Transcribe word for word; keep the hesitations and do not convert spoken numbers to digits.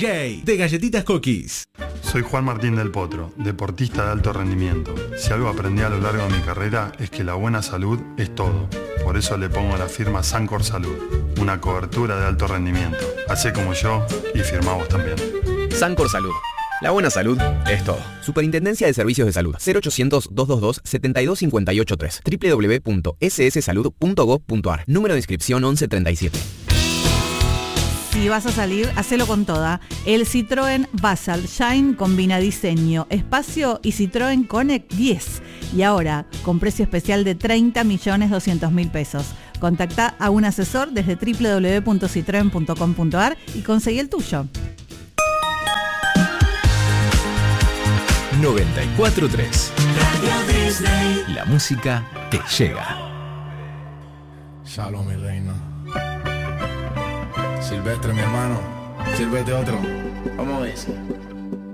J de Galletitas Cookies. Soy Juan Martín del Potro, deportista de alto rendimiento. Si algo aprendí a lo largo de mi carrera es que la buena salud es todo. Por eso le pongo a la firma Sancor Salud, una cobertura de alto rendimiento. Hacé como yo y firmá vos también. Sancor Salud. La buena salud es todo. Superintendencia de Servicios de Salud. cero ochocientos, doscientos veintidós, setenta y dos cincuenta y ocho tres. doble u doble u doble u punto ese ese salud punto gob punto a r. Número de inscripción once treinta y siete. Si vas a salir, hacelo con toda. El Citroën Basalt Shine combina diseño, espacio y Citroën Connect diez. Y ahora, con precio especial de treinta millones doscientos mil pesos. Contacta a un asesor desde doble u doble u doble u punto citroen punto com punto a r y conseguí el tuyo. noventa y cuatro punto tres. Radio Disney. La música que llega. Shalom, mi reina. Silvestre, mi hermano. Sírvete otro. ¿Cómo es?